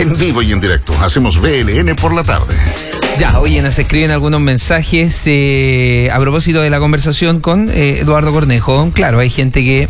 En vivo y en directo, hacemos BLN por la tarde. Ya, oye, nos escriben algunos mensajes a propósito de la conversación con Eduardo Cornejo. Claro, hay gente que,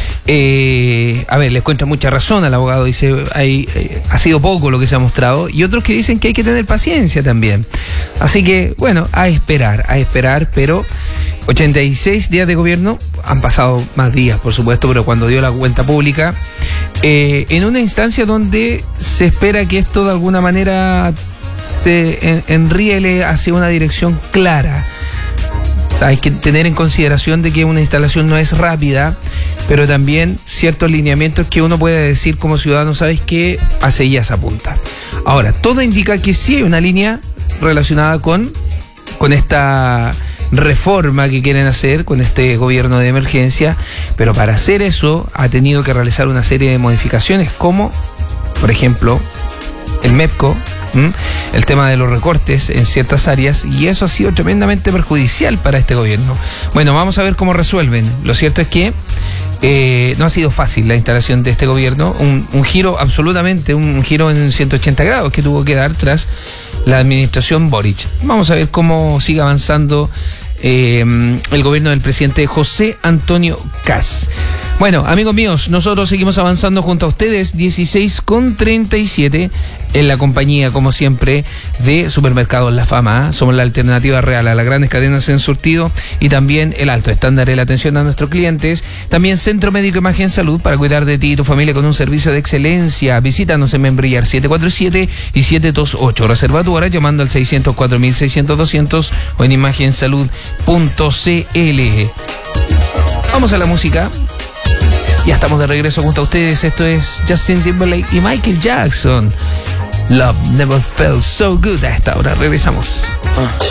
le encuentra mucha razón al abogado, dice, ha sido poco lo que se ha mostrado, y otros que dicen que hay que tener paciencia también. Así que, bueno, a esperar, pero 86 días de gobierno, han pasado más días, por supuesto, pero cuando dio la cuenta pública, en una instancia donde se espera que esto de alguna manera se enriele hacia una dirección clara. O sea, hay que tener en consideración de que una instalación no es rápida, pero también ciertos lineamientos que uno puede decir como ciudadano, ¿sabes qué? Hacia allá se apunta. Ahora, todo indica que sí hay una línea relacionada con esta reforma que quieren hacer con este gobierno de emergencia, pero para hacer eso ha tenido que realizar una serie de modificaciones, como, por ejemplo, el MEPCO, el tema de los recortes en ciertas áreas, y eso ha sido tremendamente perjudicial para este gobierno. Bueno, vamos a ver cómo resuelven. Lo cierto es que no ha sido fácil la instalación de este gobierno, un giro en 180 grados que tuvo que dar tras la administración Boric. Vamos a ver cómo sigue avanzando el gobierno del presidente José Antonio Kast. Bueno, amigos míos, nosotros seguimos avanzando junto a ustedes, 16:37, en la compañía, como siempre, de Supermercados La Fama. Somos la alternativa real a las grandes cadenas en surtido y también el alto estándar en la atención a nuestros clientes. También Centro Médico Imagen Salud, para cuidar de ti y tu familia con un servicio de excelencia. Visítanos en Membrillar 747 y 728. Reserva tu hora llamando al 604-600-200 o en imagensalud.cl. Vamos a la música. Ya estamos de regreso junto a ustedes. Esto es Justin Timberlake y Michael Jackson. Love never felt so good. A esta hora regresamos.